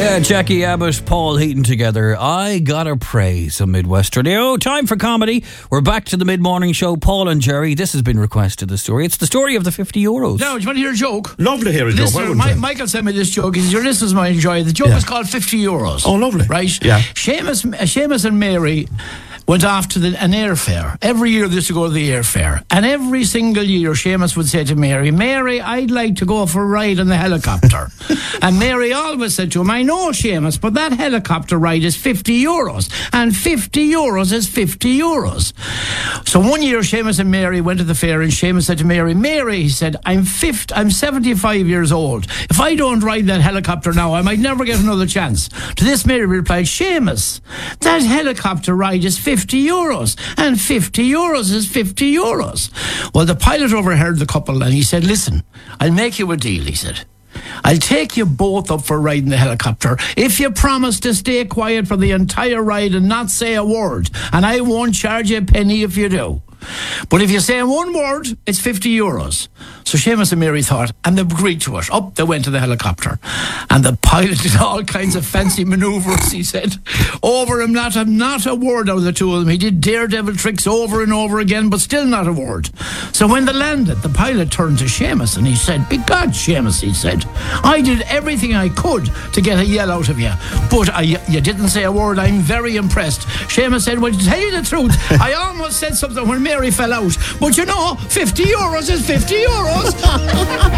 Jackie Abbott, Paul Heaton together. I Gotta Pray, some Midwest radio. Time for comedy. We're back to the mid-morning show. Paul and Jerry, this has been requested, the story. It's the story of the 50 euros. Now, do you want to hear a joke? Lovely to hear a joke. Michael sent me this joke. He says, your listeners might enjoy it. The joke is called 50 euros. Oh, lovely. Right? Yeah. Seamus and Mary went off to an airfair. Every year they used to go to the airfair. And every single year Seamus would say to Mary, Mary, I'd like to go for a ride on the helicopter. And Mary always said to him, I know, Seamus, but that helicopter ride is 50 euros. And 50 euros is 50 euros. So one year Seamus and Mary went to the fair, and Seamus said to Mary, Mary, he said, I'm 75 years old. If I don't ride that helicopter now, I might never get another chance. To this Mary replied, Seamus, that helicopter ride is 50 euros, and 50 euros is 50 euros. Well, the pilot overheard the couple, and he said, listen, I'll make you a deal, he said. I'll take you both up for riding the helicopter if you promise to stay quiet for the entire ride and not say a word, and I won't charge you a penny if you do. But if you say one word, it's 50 euros. So Seamus and Mary thought, and they agreed to it. Up they went to the helicopter. And the pilot did all kinds of fancy manoeuvres, he said. Over him, not a word out of the two of them. He did daredevil tricks over and over again, but still not a word. So when they landed, the pilot turned to Seamus and he said, "Be God, Seamus," he said, "I did everything I could to get a yell out of you, but you didn't say a word. I'm very impressed." Seamus said, "Well, to tell you the truth, I almost said something when Mary fell out. But you know, 50 euros is 50 euros.